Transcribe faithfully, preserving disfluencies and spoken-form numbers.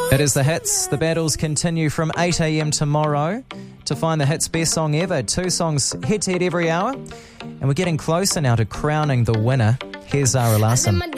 It is the hits. The battles continue from eight a.m. tomorrow to find the hits best song ever. Two songs head to head every hour. And we're getting closer now to crowning the winner. Here's Zara Larsson.